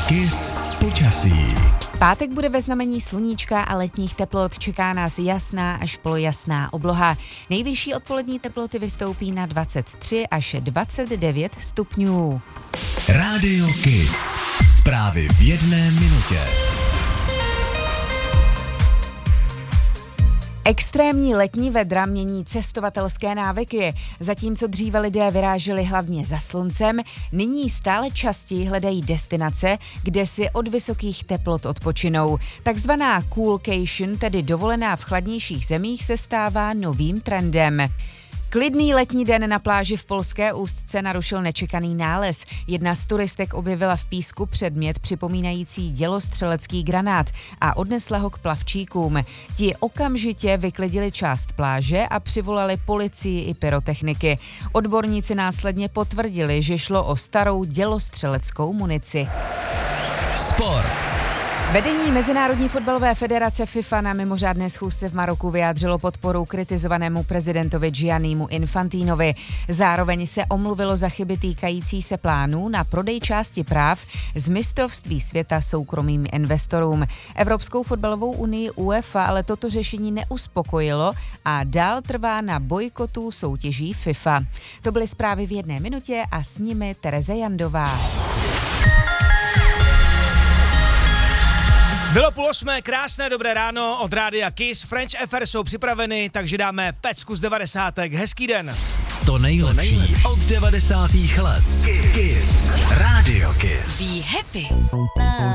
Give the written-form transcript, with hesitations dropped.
Kiss počasí. Pátek bude ve znamení sluníčka a letních teplot, čeká nás jasná až polojasná obloha. Nejvyšší odpolední teploty vystoupí na 23 až 29 stupňů. Rádio Kiss. Zprávy v jedné minutě. Extrémní letní vedra mění cestovatelské návyky. Zatímco dříve lidé vyráželi hlavně za sluncem, nyní stále častěji hledají destinace, kde si od vysokých teplot odpočinou. Takzvaná coolcation, tedy dovolená v chladnějších zemích, se stává novým trendem. Klidný letní den na pláži v polské Ústce narušil nečekaný nález. Jedna z turistek objevila v písku předmět připomínající dělostřelecký granát a odnesla ho k plavčíkům. Ti okamžitě vyklidili část pláže a přivolali policii i pyrotechniky. Odborníci následně potvrdili, že šlo o starou dělostřeleckou munici. Sport. Vedení Mezinárodní fotbalové federace FIFA na mimořádné schůzce v Maroku vyjádřilo podporu kritizovanému prezidentovi Giannimu Infantinovi. Zároveň se omluvilo za chyby týkající se plánů na prodej části práv z mistrovství světa soukromým investorům. Evropskou fotbalovou unii UEFA ale toto řešení neuspokojilo a dál trvá na bojkotu soutěží FIFA. To byly zprávy v jedné minutě a s nimi Tereza Jandová. Bylo 7:30, krásné dobré ráno od Rádia Kiss. French FR jsou připraveny, takže dáme pecku z 90. Hezký den. To nejlepší od 90. let. Kiss. Rádio Kiss. Be happy.